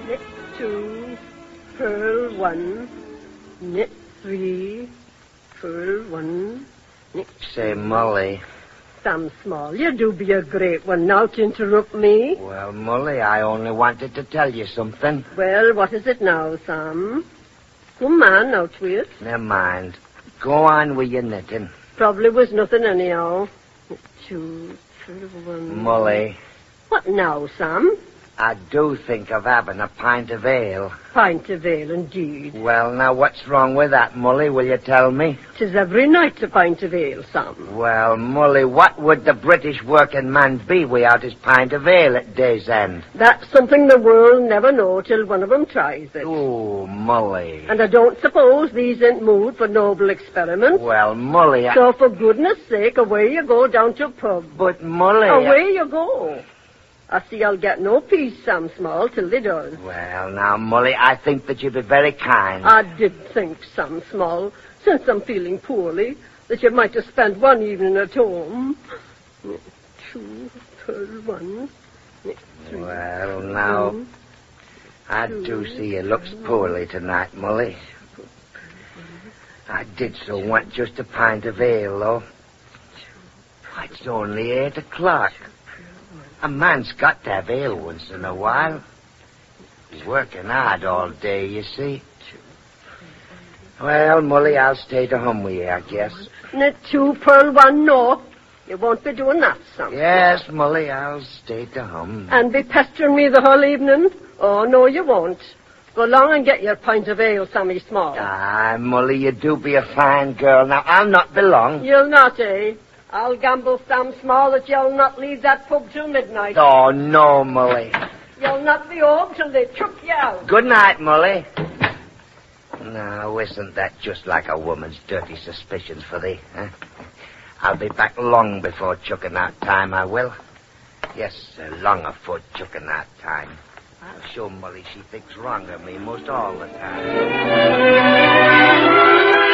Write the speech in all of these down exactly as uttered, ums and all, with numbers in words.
Knit two, purl one, knit three, purl one, knit... Say, Molly... Sam Small, you do be a great one now to interrupt me. Well, Molly, I only wanted to tell you something. Well, what is it now, Sam? Come on, now, Tweet. Never mind. Go on with your knitting. Probably was nothing anyhow. Two, three, one... Molly. What now, Sam? I do think of having a pint of ale. Pint of ale, indeed. Well, now, what's wrong with that, Molly? Will you tell me? 'Tis every night a pint of ale, Sam. Well, Molly, what would the British working man be without his pint of ale at day's end? That's something the world never know till one of 'em tries it. Oh, Molly. And I don't suppose these ain't mood for noble experiments. Well, Molly, I... So for goodness sake, away you go down to a pub. But, Molly... Away I... you go. I see I'll get no peace, Sam Small, till they does. Well, now, Molly, I think that you'd be very kind. I did think, Sam Small, since I'm feeling poorly, that you might have spent one evening at home. Two, pearl one, three. Well, now, one, I two, do see you looks poorly tonight, Molly. I did so want just a pint of ale, though. It's only eight o'clock. A man's got to have ale once in a while. He's working hard all day, you see. Well, Molly, I'll stay to home with you, I guess. Knit two, pearl one, no. You won't be doing that, Sam. Yes, Molly, I'll stay to home. And be pestering me the whole evening? Oh, no, you won't. Go along and get your pint of ale, Sammy Small. Ah, Molly, you do be a fine girl. Now, I'll not be long. You'll not, eh? I'll gamble, Sam Small, that you'll not leave that pub till midnight. Oh, no, Molly. You'll not be home till they chuck you out. Good night, Molly. Now, isn't that just like a woman's dirty suspicions for thee, huh? I'll be back long before chucking out time, I will. Yes, uh, long afore chucking out time. I'll show Molly she thinks wrong of me most all the time.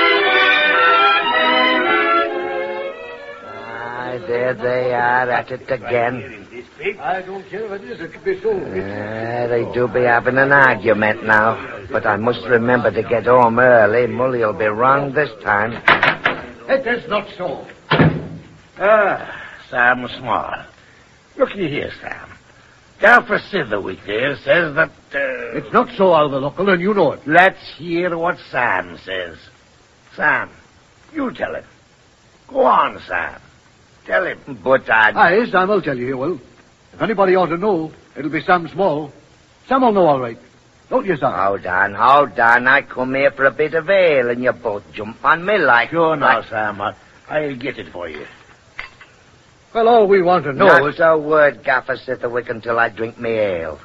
There they are at it again. I don't care what it is, it could be so. Uh, they do be having an argument now, but I must remember to get home early. Molly'll be wrong this time. It is not so. Ah, Sam Small. Looky here, Sam. Gaffer Sitherwick there says that, uh... It's not so, Alvin, uncle, and you know it. Let's hear what Sam says. Sam, you tell him. Go on, Sam. Tell him. But I... Aye, Sam, I'll tell you, he will. If anybody ought to know, it'll be Sam Small. Sam will know all right. Don't you, Sam? Hold on, hold on. I come here for a bit of ale, and you both jump on me like... Sure now, like... Sam. I, I'll get it for you. Well, all we want to know Not is... a word, Gaffer Sitherwick, until I drink me ale.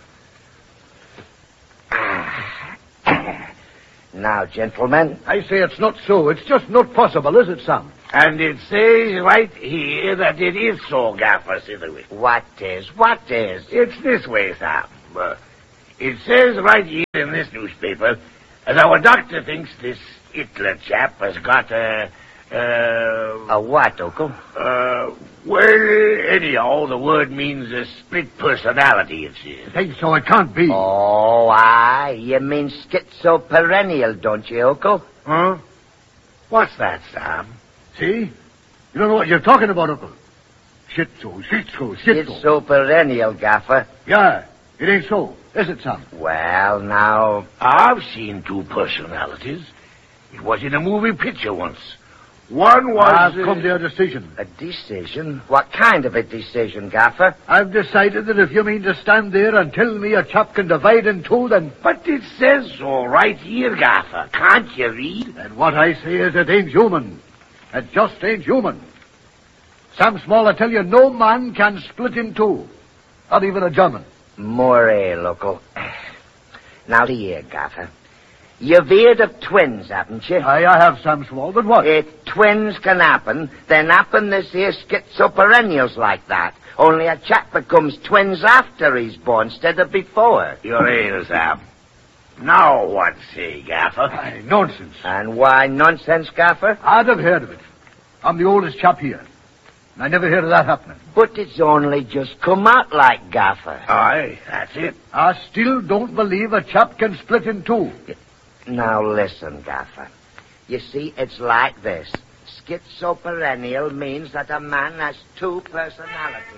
Now, gentlemen... I say it's not so. It's just not possible, is it, Sam? And it says right here that it is so, Gaffer Sitherwick. What is? What is? It's this way, Sam. Uh, it says right here in this newspaper that our doctor thinks this Hitler chap has got a... Uh, a what, Uncle? Uh, well, anyhow, the word means a split personality, it says. I think so. It can't be. Oh, aye. You mean schizoperennial, don't you, Uncle? Huh? What's that, Sam? See? You don't know what you're talking about, Uncle. Schizo, schizo, schizo. Schizoperennial, Gaffer. Yeah, it ain't so. Is it, Sam? Well, now... I've seen two personalities. It was in a movie picture once. One was... I've uh, come to a decision. A decision? What kind of a decision, Gaffer? I've decided that if you mean to stand there and tell me a chap can divide in two, then... But it says so right here, Gaffer. Can't you read? And what I say is it ain't human. It just ain't human. Sam Small, I tell you, no man can split in two. Not even a German. More ale, Uncle. Now, here, Gaffer. You've heard of twins, haven't you? Aye, I have, Sam Small, but what? If twins can happen, then happen this here schizoperennials like that. Only a chap becomes twins after he's born instead of before. You're ale, Sam. Now what say, Gaffer? Aye, nonsense. And why nonsense, Gaffer? I'd have heard of it. I'm the oldest chap here. I never heard of that happening. But it's only just come out like, Gaffer. Aye, that's it. I still don't believe a chap can split in two. Now listen, Gaffer. You see, it's like this. Schizoperennial means that a man has two personalities.